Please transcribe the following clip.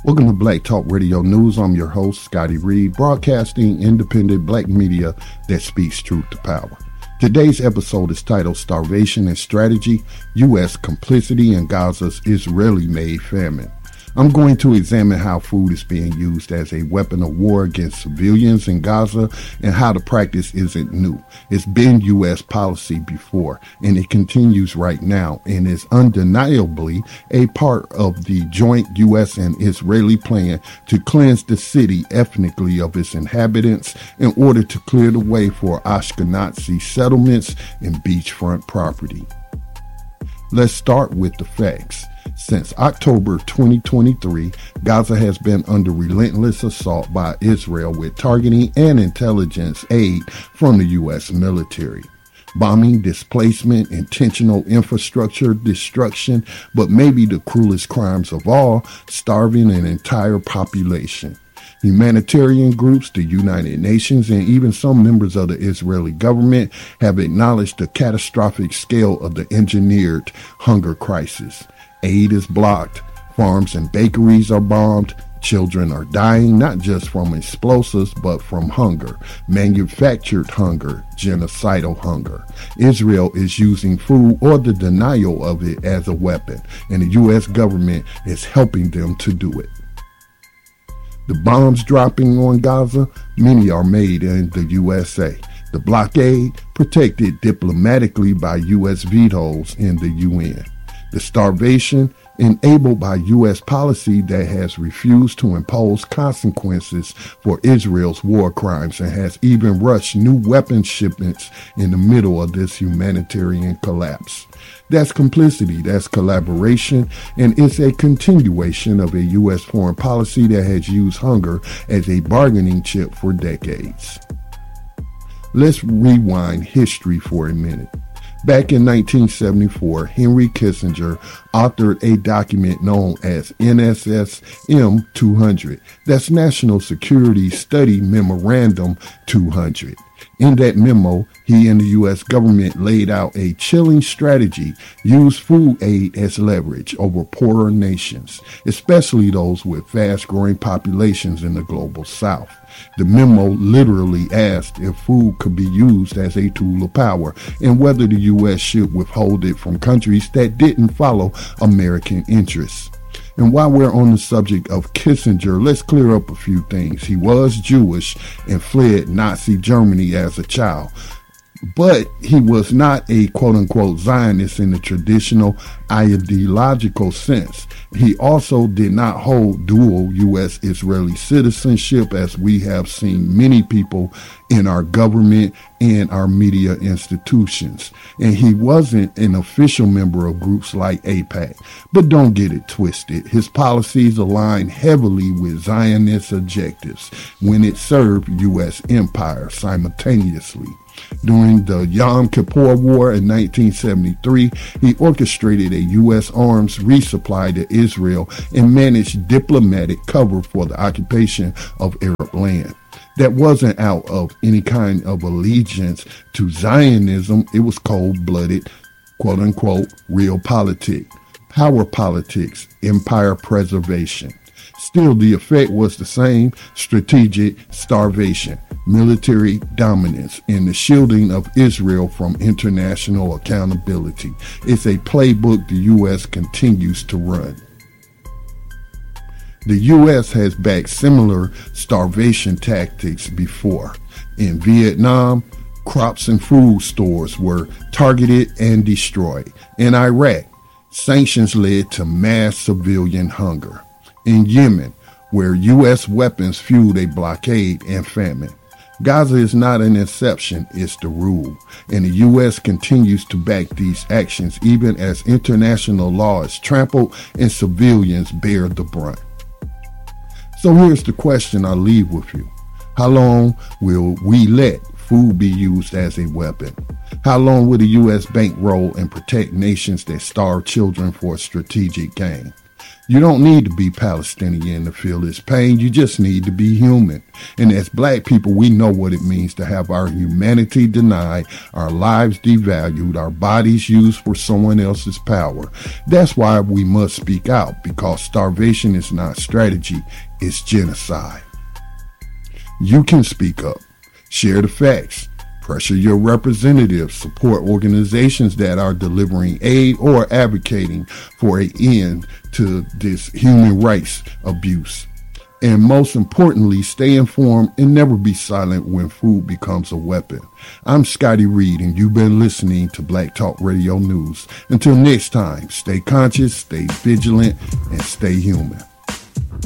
Welcome to Black Talk Radio News. I'm your host, Scotty Reed, broadcasting independent black media that speaks truth to power. Today's episode is titled Starvation and Strategy, U.S. Complicity in Gaza's Israeli-Made Famine. I'm going to examine how food is being used as a weapon of war against civilians in Gaza and how the practice isn't new. It's been U.S. policy before, and it continues right now, and is undeniably a part of the joint U.S. and Israeli plan to cleanse the city ethnically of its inhabitants in order to clear the way for Ashkenazi settlements and beachfront property. Let's start with the facts. Since October 2023, Gaza has been under relentless assault by Israel with targeting and intelligence aid from the U.S. military. Bombing, displacement, intentional infrastructure destruction, but maybe the cruelest crimes of all, starving an entire population. Humanitarian groups, the United Nations, and even some members of the Israeli government have acknowledged the catastrophic scale of the engineered hunger crisis. Aid is blocked, farms and bakeries are bombed, children are dying not just from explosives but from hunger, manufactured hunger, genocidal hunger. Israel is using food or the denial of it as a weapon, and the U.S. government is helping them to do it. The bombs dropping on Gaza, many are made in the USA. The blockade, protected diplomatically by U.S. vetoes in the UN. The starvation, enabled by U.S. policy that has refused to impose consequences for Israel's war crimes and has even rushed new weapons shipments in the middle of this humanitarian collapse. That's complicity, that's collaboration, and it's a continuation of a U.S. foreign policy that has used hunger as a bargaining chip for decades. Let's rewind history for a minute. Back in 1974, Henry Kissinger authored a document known as NSSM 200. That's National Security Study Memorandum 200. In that memo, he and the U.S. government laid out a chilling strategy, use food aid as leverage over poorer nations, especially those with fast-growing populations in the global south. The memo literally asked if food could be used as a tool of power and whether the U.S. should withhold it from countries that didn't follow American interests. And while we're on the subject of Kissinger, let's clear up a few things. He was Jewish and fled Nazi Germany as a child. But he was not a quote-unquote Zionist in the traditional ideological sense. He also did not hold dual U.S.-Israeli citizenship, as we have seen many people in our government and our media institutions. And he wasn't an official member of groups like AIPAC. But don't get it twisted. His policies align heavily with Zionist objectives when it served U.S. empire simultaneously. During the Yom Kippur War in 1973, he orchestrated a U.S. arms resupply to Israel and managed diplomatic cover for the occupation of Arab land. That wasn't out of any kind of allegiance to Zionism. It was cold-blooded, quote-unquote, real politics, power politics, empire preservation. Still, the effect was the same: strategic starvation, military dominance, and the shielding of Israel from international accountability. It's a playbook the U.S. continues to run. The U.S. has backed similar starvation tactics before. In Vietnam, crops and food stores were targeted and destroyed. In Iraq, sanctions led to mass civilian hunger. In Yemen, where U.S. weapons fueled a blockade and famine. Gaza is not an exception, it's the rule. And the U.S. continues to back these actions even as international law is trampled and civilians bear the brunt. So here's the question I leave with you. How long will we let food be used as a weapon? How long will the U.S. bankroll and protect nations that starve children for strategic gain? You don't need to be Palestinian to feel this pain. You just need to be human. And as black people, we know what it means to have our humanity denied, our lives devalued, our bodies used for someone else's power. That's why we must speak out, because starvation is not strategy, it's genocide. You can speak up, share the facts, pressure your representatives, support organizations that are delivering aid or advocating for an end to this human rights abuse. And most importantly, stay informed and never be silent when food becomes a weapon. I'm Scotty Reed, and you've been listening to Black Talk Radio News. Until next time, stay conscious, stay vigilant, and stay human.